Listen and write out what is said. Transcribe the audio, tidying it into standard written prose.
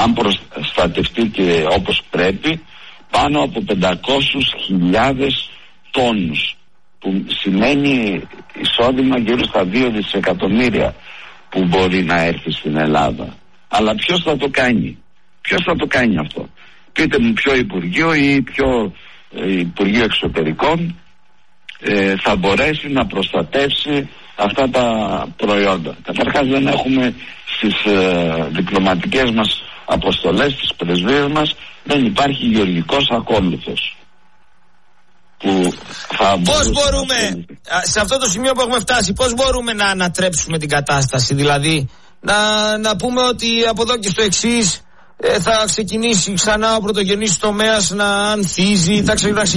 αν προστατευτεί όπως πρέπει, πάνω από 500.000 τόνους, που σημαίνει εισόδημα γύρω στα 2 δισεκατομμύρια που μπορεί να έρθει στην Ελλάδα. Αλλά ποιος θα το κάνει? Ποιος θα το κάνει αυτό? Πείτε μου ποιο Υπουργείο ή ποιο Υπουργείο Εξωτερικών θα μπορέσει να προστατεύσει αυτά τα προϊόντα. Καταρχάς δεν έχουμε στις διπλωματικές μας αποστολές, στις πρεσβείες μας, δεν υπάρχει γεωργικός ακόλουθος. Πώς μπορούμε, σε αυτό το σημείο που έχουμε φτάσει, πώς μπορούμε να ανατρέψουμε την κατάσταση? Δηλαδή να πούμε ότι από εδώ και στο εξής θα ξεκινήσει ξανά ο πρωτογενής τομέας να ανθίζει, θα ξεκινήσει